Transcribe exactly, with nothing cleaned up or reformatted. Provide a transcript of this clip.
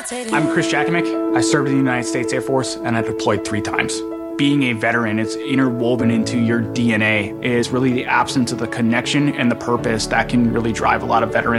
I'm Chris Jakimick. I served in the United States Air Force and I deployed three times. Being a veteran, it's interwoven into your D N A, is really the absence of the connection and the purpose that can really drive a lot of veterans.